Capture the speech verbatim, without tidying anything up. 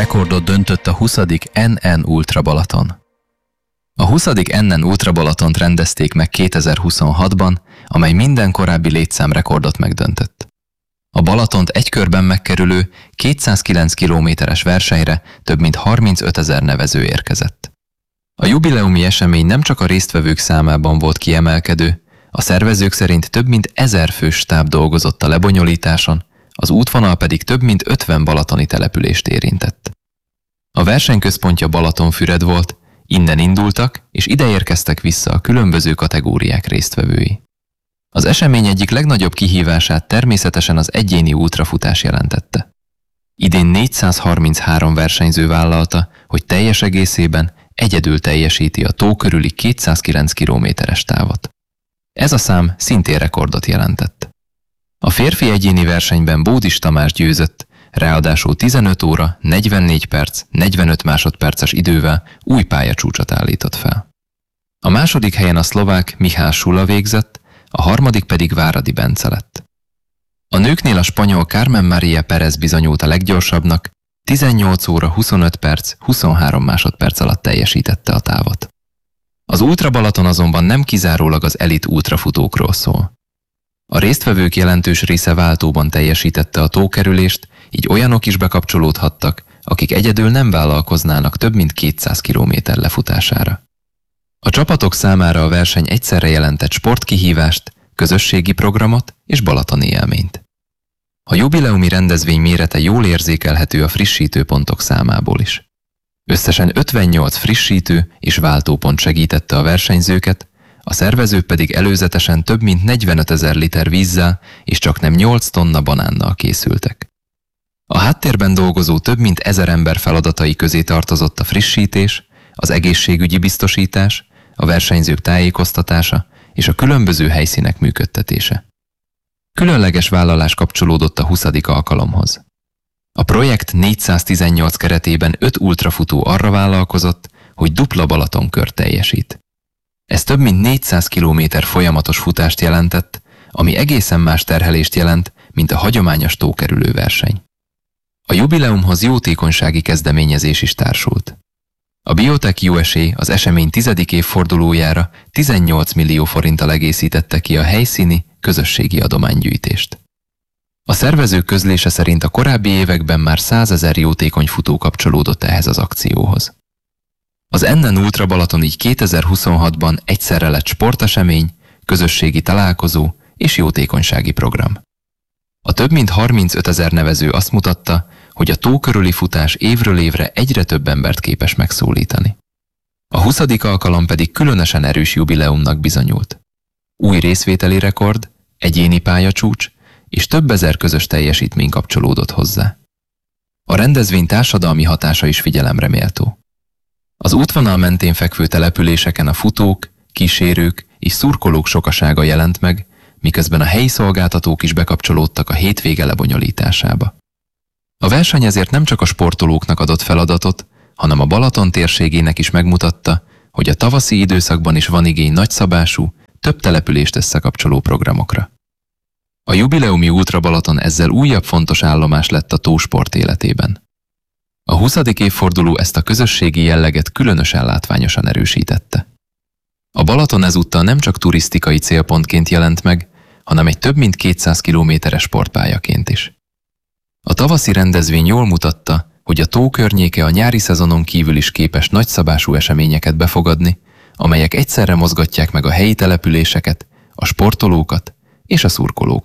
Rekordot döntött a huszadik en en Ultra Balaton. A huszadik en en Ultra Balatont rendezték meg kétezer-huszonhatban, amely minden korábbi létszámrekordot megdöntött. A Balatont egy körben megkerülő kétszázkilenc kilométeres versenyre több mint harmincötezer nevező érkezett. A jubileumi esemény nem csak a résztvevők számában volt kiemelkedő, a szervezők szerint több mint ezer fős stáb dolgozott a lebonyolításon, az útvonal pedig több mint ötven balatoni települést érintett. A versenyközpontja Balatonfüred volt, innen indultak, és ide érkeztek vissza a különböző kategóriák résztvevői. Az esemény egyik legnagyobb kihívását természetesen az egyéni ultrafutás jelentette. Idén négyszázharminchárom versenyző vállalta, hogy teljes egészében egyedül teljesíti a tó körüli kétszázkilenc kilométeres távot. Ez a szám szintén rekordot jelentett. A férfi egyéni versenyben Bódis Tamás győzött, ráadásul tizenöt óra, negyvennégy perc, negyvenöt másodperces idővel új pályacsúcsot állított fel. A második helyen a szlovák Mihály Sula végzett, a harmadik pedig Váradi Bence lett. A nőknél a spanyol Carmen María Pérez bizonyult a leggyorsabbnak, tizennyolc óra, huszonöt perc, huszonhárom másodperc alatt teljesítette a távot. Az Ultra Balaton azonban nem kizárólag az elit ultrafutókról szól. A résztvevők jelentős része váltóban teljesítette a tókerülést, így olyanok is bekapcsolódhattak, akik egyedül nem vállalkoznának több mint kétszáz kilométer lefutására. A csapatok számára a verseny egyszerre jelentett sportkihívást, közösségi programot és balatoni élményt. A jubileumi rendezvény mérete jól érzékelhető a frissítőpontok számából is. Összesen ötvennyolc frissítő és váltópont segítette a versenyzőket, a szervezők pedig előzetesen több mint negyvenötezer liter vízzel és csaknem nyolc tonna banánnal készültek. A háttérben dolgozó több mint ezer ember feladatai közé tartozott a frissítés, az egészségügyi biztosítás, a versenyzők tájékoztatása és a különböző helyszínek működtetése. Különleges vállalás kapcsolódott a huszadik alkalomhoz. A projekt négyszáztizennyolc keretében öt ultrafutó arra vállalkozott, hogy dupla Balatonkört teljesít. Ez több mint négyszáz kilométer folyamatos futást jelentett, ami egészen más terhelést jelent, mint a hagyományos tókerülő verseny. A jubileumhoz jótékonysági kezdeményezés is társult. A Biotech u es á az esemény tizedik évfordulójára tizennyolc millió forinttal egészítette ki a helyszíni, közösségi adománygyűjtést. A szervezők közlése szerint a korábbi években már százezer jótékony futó kapcsolódott ehhez az akcióhoz. Az en en Ultra Balaton így kétezer-huszonhatban egyszerre lett sportesemény, közösségi találkozó és jótékonysági program. A több mint harmincötezer nevező azt mutatta, hogy a tó körüli futás évről évre egyre több embert képes megszólítani. A huszadik alkalom pedig különösen erős jubileumnak bizonyult. Új részvételi rekord, egyéni pályacsúcs és több ezer közös teljesítmény kapcsolódott hozzá. A rendezvény társadalmi hatása is figyelemre méltó. Az útvonal mentén fekvő településeken a futók, kísérők és szurkolók sokasága jelent meg, miközben a helyi szolgáltatók is bekapcsolódtak a hétvége lebonyolításába. A verseny ezért nem csak a sportolóknak adott feladatot, hanem a Balaton térségének is megmutatta, hogy a tavaszi időszakban is van igény nagyszabású, több települést összekapcsoló programokra. A jubileumi Ultra Balaton ezzel újabb fontos állomás lett a tósport életében. A huszadik évforduló ezt a közösségi jelleget különösen látványosan erősítette. A Balaton ezúttal nem csak turisztikai célpontként jelent meg, hanem egy több mint kétszáz kilométeres sportpályaként is. A tavaszi rendezvény jól mutatta, hogy a tó környéke a nyári szezonon kívül is képes nagyszabású eseményeket befogadni, amelyek egyszerre mozgatják meg a helyi településeket, a sportolókat és a szurkolókat.